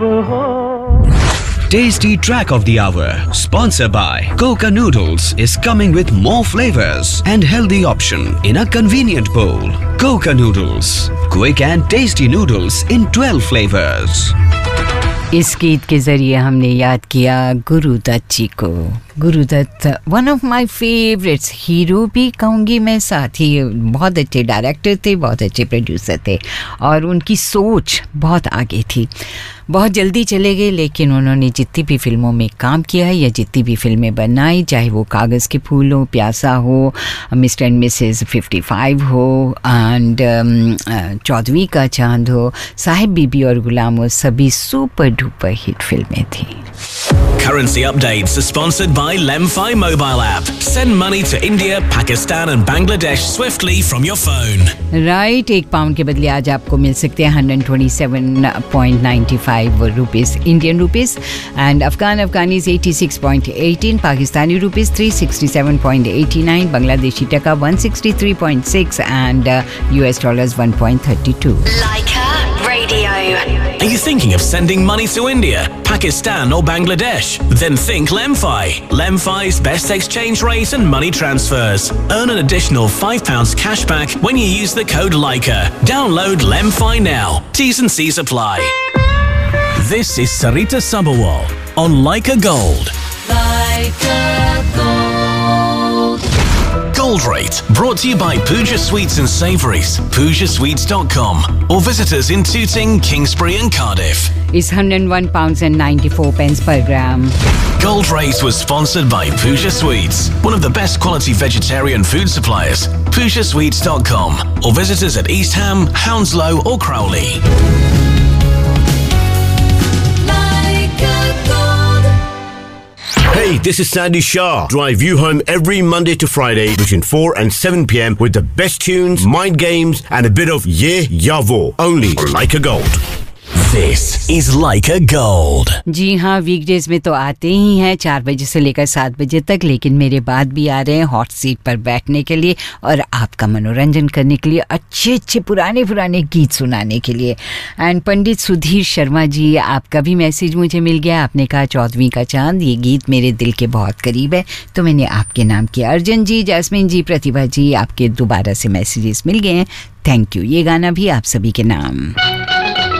Tasty Track of the Hour, sponsored by Coca Noodles, is coming with more flavors and healthy option in a convenient bowl. Coca Noodles, quick and tasty noodles in 12 flavors. इस गीत के ज़रिए हमने याद किया गुरुदत्त जी को. Gurudatt one of my favourites, hero भी कहूँगी मैं, साथ ही बहुत अच्छे डायरेक्टर थे, बहुत अच्छे प्रोड्यूसर थे और उनकी सोच बहुत आगे थी. बहुत जल्दी चले गए, लेकिन उन्होंने जितनी भी फिल्मों में काम किया है या जितनी भी फिल्में बनाई, चाहे वो कागज़ के फूल हो, प्यासा हो, मिस्टर एंड मिसेस 55 हो, एंड चौदहवीं का चांद हो, साहिब बीबी और गुलाम हो, सभी सुपर डुपर हिट फिल्में थी. Currency updates are sponsored by Lemfi mobile app. Send money to India, Pakistan and Bangladesh swiftly from your phone. Right, एक पाउंड के बदले आज आपको मिल सकते हैं 127.95 rupees Indian rupees, and Afghanis 86.18, Pakistani rupees 367.89, Bangladeshi टका 163.6 and US dollars 1.32. Leica Radio. Are you thinking of sending money to India, Pakistan or Bangladesh? Then think Lemfi. Lemfi's best exchange rate and money transfers. Earn an additional £5 cashback when you use the code Leica. Download Lemfi now. T's and C's apply. This is Sarita Sabharwal on Leica Gold. Leica Gold. Gold Rate, brought to you by Pooja Sweets and Savouries, PoojaSweets.com, or visit us in Tooting, Kingsbury and Cardiff. Is £101.94 per gram. Gold Rate was sponsored by Pooja Sweets, one of the best quality vegetarian food suppliers. PoojaSweets.com, or visit us at East Ham, Hounslow or Crowley. Hey, this is Sandy Shah. Drive you home every Monday to Friday between 4 and 7 p.m. with the best tunes, mind games, and a bit of yeah, yavo. Only on Leica Gold. This is Leica Gold. जी हाँ, weekdays में तो आते ही हैं 4 बजे से लेकर 7 बजे तक, लेकिन मेरे बाद भी आ रहे हैं हॉट सीट पर बैठने के लिए और आपका मनोरंजन करने के लिए, अच्छे अच्छे पुराने गीत सुनाने के लिए. एंड पंडित सुधीर शर्मा जी, आपका भी मैसेज मुझे मिल गया. आपने कहा चौदहवीं का चांद, ये गीत मेरे दिल के बहुत करीब है, तो मैंने आपके नाम किया. अर्जुन जी, जैस्मिन जी, प्रतिभा जी, आपके दोबारा से मैसेजेस मिल गए हैं. Thank you. ये गाना भी आप सभी के नाम.